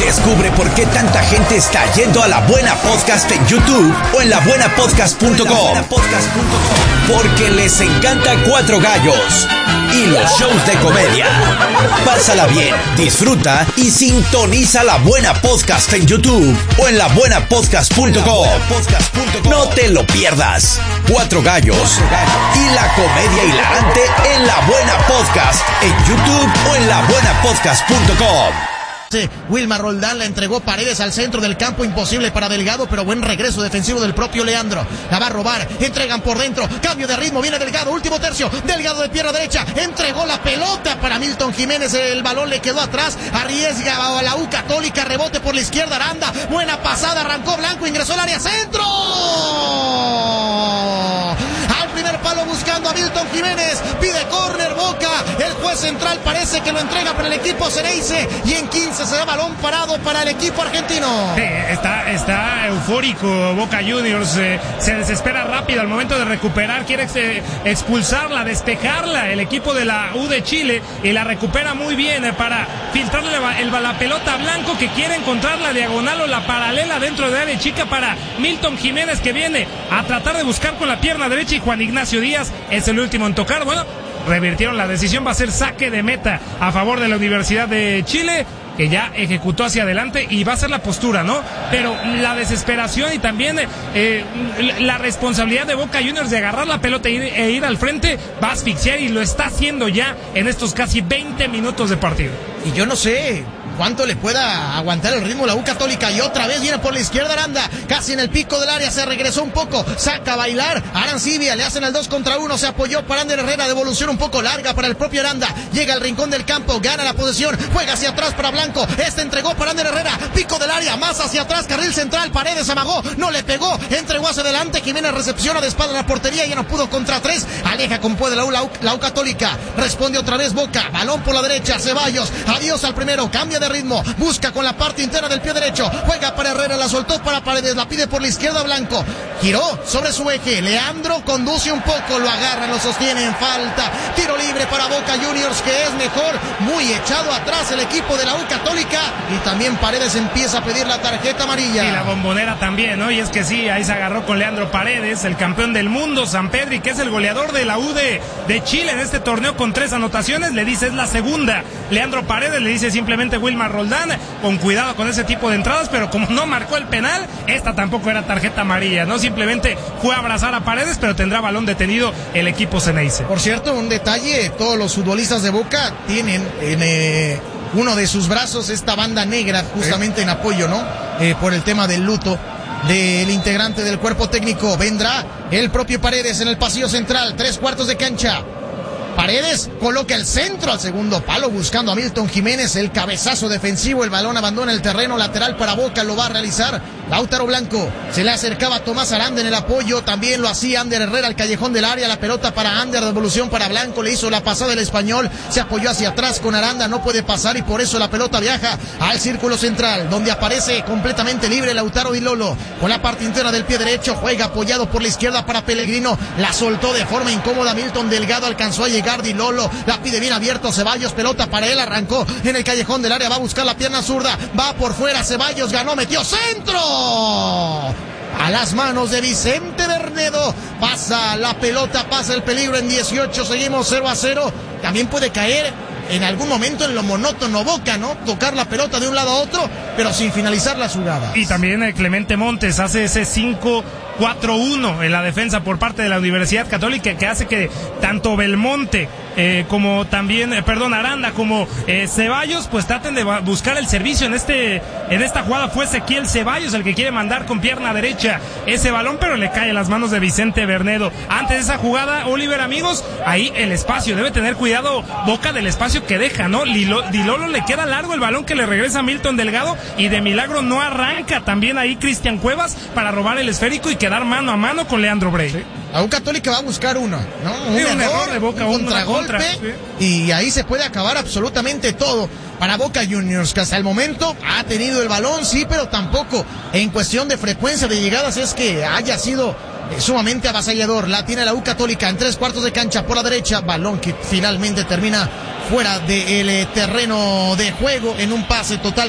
Descubre por qué tanta gente está yendo a La Buena Podcast en YouTube o en labuenapodcast.com. Porque les encanta Cuatro Gallos y los shows de comedia. Pásala bien, disfruta y sintoniza La Buena Podcast en YouTube o en labuenapodcast.com. No te lo pierdas. Cuatro Gallos y la comedia hilarante en La Buena Podcast en YouTube o en labuenapodcast.com. Wilmar Roldán la entregó Paredes al centro del campo, imposible para Delgado, pero buen regreso defensivo del propio Leandro. La va a robar, entregan por dentro, cambio de ritmo, viene Delgado, último tercio, Delgado de pierna derecha, entregó la pelota para Milton Jiménez, el balón le quedó atrás, arriesga a la U Católica, rebote por la izquierda, Aranda, buena pasada, arrancó Blanco, ingresó al área, centro. Al primer palo buscando a Milton Jiménez, pide córner Boca, el juez central parece que lo entrega para el equipo Ceneice y en 15 se da balón parado para el equipo argentino. Sí, está eufórico Boca Juniors, se desespera rápido al momento de recuperar, quiere expulsarla, despejarla el equipo de la U de Chile y la recupera muy bien para filtrarle la pelota a Blanco, que quiere encontrar la diagonal o la paralela dentro de área chica para Milton Jiménez, que viene a tratar de buscar con la pierna derecha, y Juan Ignacio Díaz es el último en tocar. Bueno, revirtieron la decisión, va a ser saque de meta a favor de la Universidad de Chile, que ya ejecutó hacia adelante y va a ser la postura, ¿no? Pero la desesperación y también la responsabilidad de Boca Juniors de agarrar la pelota e ir al frente va a asfixiar, y lo está haciendo ya en estos casi 20 minutos de partido. Y yo no sé cuánto le pueda aguantar el ritmo la U Católica, y otra vez viene por la izquierda Aranda, casi en el pico del área, se regresó un poco, saca a bailar Arancibia, le hacen el 2 contra 1, se apoyó para Ander Herrera, devolución un poco larga para el propio Aranda, llega al rincón del campo, gana la posesión, juega hacia atrás para Blanco, entregó para Ander Herrera, pico del área, más hacia atrás, carril central, Paredes amagó, no le pegó, entregó hacia adelante, Jiménez recepciona de espalda la portería, ya no pudo contra 3, aleja como puede la U Católica, responde otra vez Boca, balón por la derecha, Ceballos, adiós al primero, cambia de ritmo, busca con la parte interna del pie derecho, juega para Herrera, la soltó para Paredes, la pide por la izquierda Blanco, giró sobre su eje, Leandro conduce un poco, lo agarran, lo sostienen, falta, tiro libre para Boca Juniors, que es mejor, muy echado atrás el equipo de la U Católica, y también Paredes empieza a pedir la tarjeta amarilla. Y la bombonera también, ¿no? Y es que sí, ahí se agarró con Leandro Paredes, el campeón del mundo, Sampedri, que es el goleador de la U de Chile en este torneo con 3 anotaciones, le dice es la segunda. Leandro Paredes le dice simplemente Wilmar Roldán, con cuidado con ese tipo de entradas, pero como no marcó el penal, esta tampoco era tarjeta amarilla, ¿no? Simplemente fue a abrazar a Paredes, pero tendrá balón detenido el equipo Ceneice. Por cierto, un detalle, todos los futbolistas de Boca tienen en uno de sus brazos esta banda negra, justamente en apoyo, ¿no? Por el tema del luto del integrante del cuerpo técnico. Vendrá el propio Paredes en el pasillo central, 3/4 de cancha. Paredes coloca el centro al segundo palo buscando a Milton Jiménez, el cabezazo defensivo, el balón abandona el terreno lateral para Boca, lo va a realizar Lautaro Blanco, se le acercaba Tomás Aranda en el apoyo, también lo hacía Ander Herrera al callejón del área, la pelota para Ander, devolución para Blanco, le hizo la pasada el español, se apoyó hacia atrás con Aranda, no puede pasar y por eso la pelota viaja al círculo central, donde aparece completamente libre Lautaro Di Lolo, con la parte interna del pie derecho, juega apoyado por la izquierda para Pellegrino, la soltó de forma incómoda Milton Delgado, alcanzó a llegar Di Lolo, la pide bien abierto Ceballos, pelota para él, arrancó en el callejón del área, va a buscar la pierna zurda, va por fuera Ceballos, ganó, metió centro a las manos de Vicente Bernedo, pasa la pelota, pasa el peligro en 18, seguimos 0-0, también puede caer en algún momento en lo monótono Boca, ¿no? Tocar la pelota de un lado a otro, pero sin finalizar las jugadas. Y también Clemente Montes hace ese 5-4-1 en la defensa por parte de la Universidad Católica, que hace que tanto Belmonte como también, Aranda como Ceballos, pues traten de buscar el servicio en esta jugada. Fue Ezequiel Ceballos el que quiere mandar con pierna derecha ese balón, pero le cae en las manos de Vicente Bernedo. Antes de esa jugada, Oliver, amigos, ahí el espacio, debe tener cuidado Boca del espacio que deja, ¿no? Di Lolo le queda largo el balón que le regresa a Milton Delgado, y de milagro no arranca también ahí Cristian Cuevas para robar el esférico y quedar mano a mano con Leandro Bray. Sí. La U Católica va a buscar uno, ¿no? Un error de Boca, un contragolpe, sí. Y ahí se puede acabar absolutamente todo para Boca Juniors, que hasta el momento ha tenido el balón, sí, pero tampoco en cuestión de frecuencia de llegadas es que haya sido sumamente avasallador. La tiene la U Católica en 3/4 de cancha por la derecha, balón que finalmente termina fuera del terreno de juego en un pase total